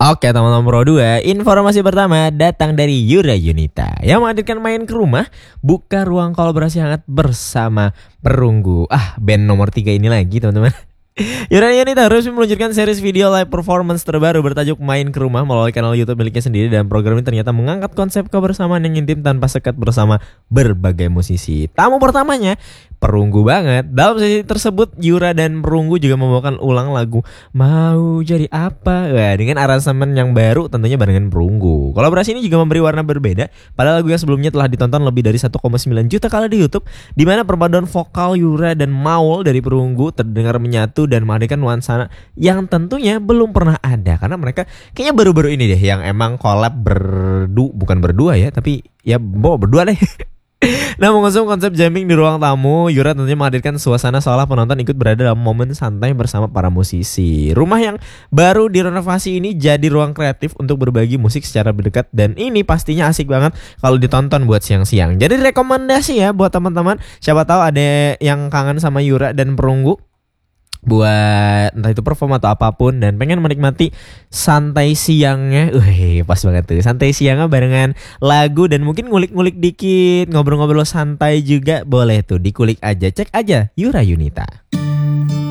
Oke teman-teman Pro 2, informasi pertama datang dari Yura Yunita yang menghadirkan main ke rumah buka ruang kolaborasi hangat bersama Perunggu. Band nomor 3 ini lagi teman-teman. Yura Yunita resmi meluncurkan series video live performance terbaru bertajuk Main ke Rumah melalui kanal YouTube miliknya sendiri, dan program ini ternyata mengangkat konsep kebersamaan yang intim tanpa sekat bersama berbagai musisi. Tamu pertamanya Perunggu banget. Dalam sesi tersebut Yura dan Perunggu juga membawakan ulang lagu Mau Jadi Apa dengan aransemen yang baru tentunya barengan Perunggu. Kolaborasi ini juga memberi warna berbeda pada lagu yang sebelumnya telah ditonton lebih dari 1,9 juta kali di YouTube, di mana perpaduan vokal Yura dan Maul dari Perunggu terdengar menyatu dan menghadirkan nuansa yang tentunya belum pernah ada, karena mereka kayaknya baru-baru ini deh yang emang collab bukan berdua ya, tapi ya berdua deh. Nah, mengusung konsep jamming di ruang tamu, Yura tentunya menghadirkan suasana seolah penonton ikut berada dalam momen santai bersama para musisi. Rumah yang baru direnovasi ini jadi ruang kreatif untuk berbagi musik secara berdekat, dan ini pastinya asik banget kalau ditonton buat siang-siang. Jadi rekomendasi ya buat teman-teman, siapa tahu ada yang kangen sama Yura dan Perunggu buat entah itu perform atau apapun dan pengen menikmati santai siangnya. Pas banget tuh santai siangnya barengan lagu dan mungkin ngulik-ngulik dikit, ngobrol-ngobrol santai juga boleh tuh, dikulik aja, cek aja Yura Yunita.